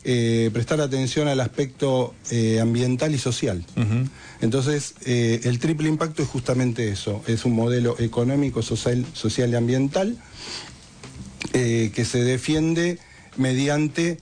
prestar atención al aspecto ambiental y social. Entonces, el triple impacto es justamente eso, es un modelo económico, social y ambiental que se defiende mediante,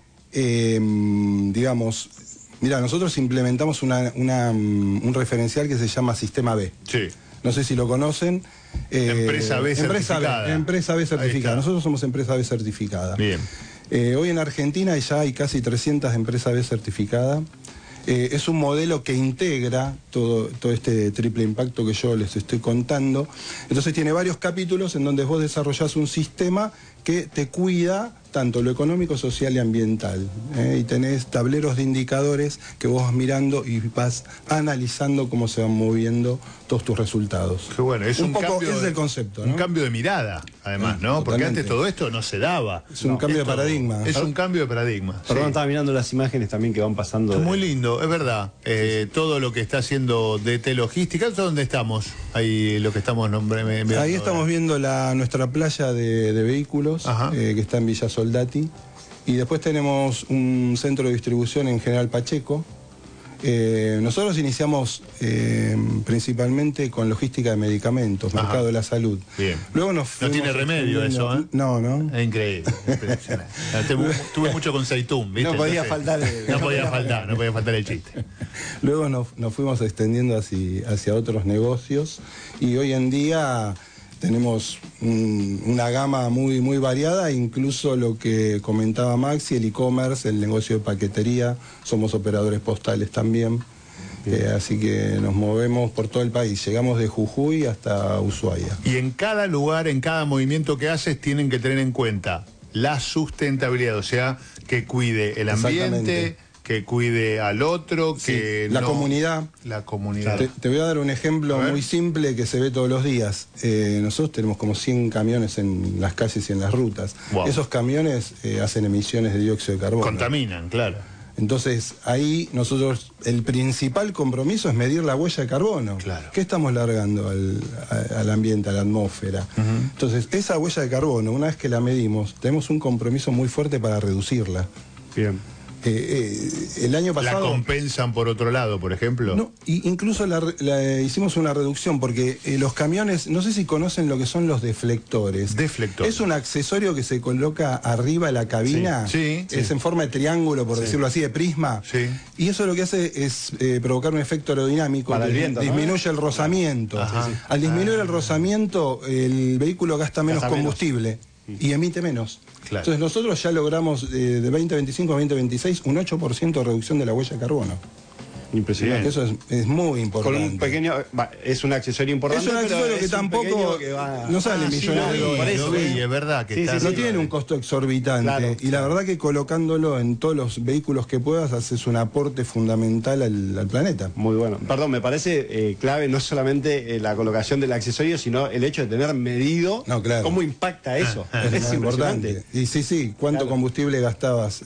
digamos, mira, nosotros implementamos un referencial que se llama Sistema B. Sí. No sé si lo conocen. Empresa B certificada. Empresa B certificada. Nosotros somos empresa B certificada. Bien. Hoy en Argentina ya hay casi 300 empresas B certificadas. Es un modelo que integra todo este triple impacto que yo les estoy contando. Entonces tiene varios capítulos en donde vos desarrollás un sistema que te cuida tanto lo económico, social y ambiental. Y tenés tableros de indicadores que vos vas mirando y vas analizando cómo se van moviendo todos tus resultados. Qué bueno, es un poco cambio, es el concepto, ¿no? Un cambio de mirada, además, ¿no? Totalmente. Porque antes todo esto no se daba. Es un cambio de paradigma. Es un cambio de paradigma. Perdón, sí. estaba mirando las imágenes también que van pasando. Muy lindo, es verdad. Todo lo que está haciendo DT Logística, ¿dónde estamos? Ahí lo que estamos nombrando. Ahí estamos viendo nuestra playa de vehículos, que está en Villa Soldati. Y después tenemos un centro de distribución en General Pacheco. Nosotros iniciamos principalmente con logística de medicamentos, mercado de la salud. Bien. Luego no tiene remedio eso, ¿eh? No, no. Es increíble. Tuve mucho con Seitún, ¿viste? No podía faltar no podía faltar el chiste. Luego nos fuimos extendiendo hacia otros negocios y hoy en día tenemos una gama muy, muy variada, incluso lo que comentaba Maxi, el e-commerce, el negocio de paquetería, somos operadores postales también, así que nos movemos por todo el país, llegamos de Jujuy hasta Ushuaia. Y en cada lugar, en cada movimiento que haces, tienen que tener en cuenta la sustentabilidad, o sea, que cuide el ambiente, que cuide al otro, que la comunidad. La comunidad. Te voy a dar un ejemplo muy simple que se ve todos los días. Nosotros tenemos como 100 camiones en las calles y en las rutas. Wow. Esos camiones hacen emisiones de dióxido de carbono. Contaminan, claro. Entonces, ahí nosotros, el principal compromiso es medir la huella de carbono. Claro. ¿Qué estamos largando al ambiente, a la atmósfera? Entonces, esa huella de carbono, una vez que la medimos, tenemos un compromiso muy fuerte para reducirla. Bien. El año pasado... ¿La compensan por otro lado, por ejemplo? No, incluso hicimos una reducción porque los camiones, no sé si conocen lo que son los deflectores. Deflectores. Es un accesorio que se coloca arriba de la cabina. Sí. Es en forma de triángulo, por decirlo así, de prisma. Sí. Y eso lo que hace es provocar un efecto aerodinámico para que el viento, disminuye el rozamiento. Al disminuir el rozamiento, el vehículo gasta menos combustible. Y emite menos. Claro. Entonces nosotros ya logramos de 2025 a 2026 un 8% de reducción de la huella de carbono. Impresionante. Eso es muy importante. Con un pequeño, es un accesorio importante. Es un accesorio que tampoco no sale millonario. Por eso, es verdad que no tiene un costo exorbitante. Claro. Y la verdad que colocándolo en todos los vehículos que puedas haces un aporte fundamental al planeta. Muy bueno. Perdón, me parece clave no solamente la colocación del accesorio, sino el hecho de tener medido cómo impacta eso. Es importante. Y sí, cuánto combustible gastabas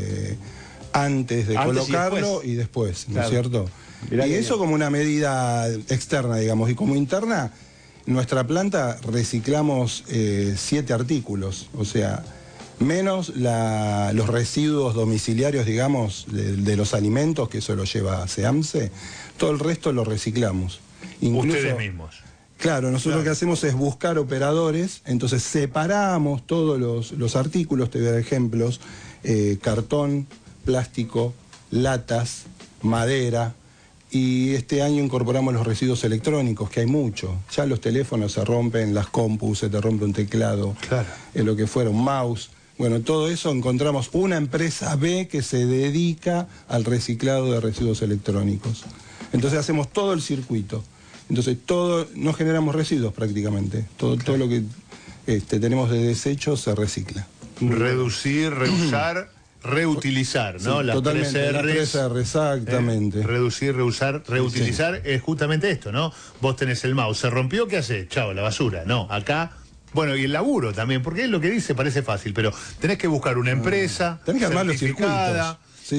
antes de colocarlo y después, ¿no es cierto? Mirá y eso como una medida externa, digamos, y como interna, en nuestra planta reciclamos 7 artículos, o sea, menos los residuos domiciliarios, digamos, de los alimentos, que eso lo lleva SEAMSE, todo el resto lo reciclamos. Incluso, ustedes mismos. Claro, nosotros lo que hacemos es buscar operadores, entonces separamos todos los artículos, te voy a dar ejemplos, cartón, plástico, latas, madera, y este año incorporamos los residuos electrónicos, que hay mucho. Ya los teléfonos se rompen, las compus, se te rompe un teclado, lo que fuera, un mouse. Bueno, todo eso encontramos una empresa B que se dedica al reciclado de residuos electrónicos. Entonces hacemos todo el circuito. Entonces no generamos residuos prácticamente. Todo lo que tenemos de desecho se recicla. Reducir, reusar... Reutilizar, ¿no? Sí, las totalmente, 3 R, exactamente. Reducir, reusar, reutilizar es justamente esto, ¿no? Vos tenés el mouse, se rompió, ¿qué haces? Chao, la basura. No, acá, bueno, y el laburo también, porque es lo que dice, parece fácil, pero tenés que buscar una empresa tenés que armar los circuitos.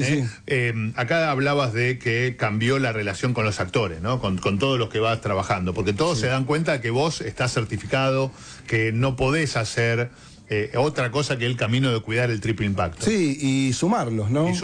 Acá hablabas de que cambió la relación con los actores, ¿no? Con todos los que vas trabajando, porque todos se dan cuenta que vos estás certificado, que no podés hacer otra cosa que el camino de cuidar el triple impacto. Sí, y sumarlos, ¿no?